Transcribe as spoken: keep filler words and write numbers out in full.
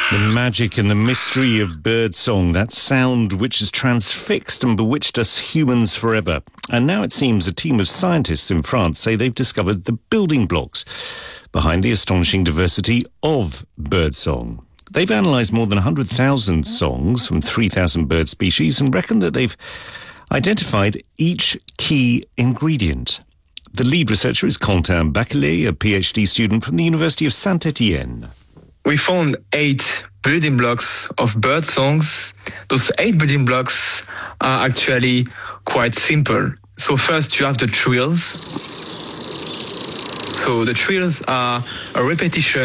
The magic and the mystery of birdsong, that sound which has transfixed and bewitched us humans forever. And now it seems a team of scientists in France say they've discovered the building blocks behind the astonishing diversity of birdsong. They've analysed more than one hundred thousand songs from three thousand bird species and reckon that they've identified each key ingredient. The lead researcher is Quentin Bachelet, a PhD student from the University of Saint-Étienne. We found eight building blocks of bird songs. Those eight building blocks are actually quite simple. So first you have the trills. So the trills are a repetition